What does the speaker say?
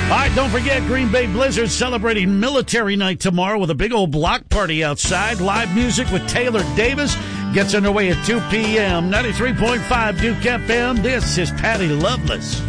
All right, don't forget, Green Bay Blizzard celebrating Military Night tomorrow with a big old block party outside. Live music with Taylor Davis gets underway at 2 p.m. 93.5 Duke FM. This is Patty Loveless.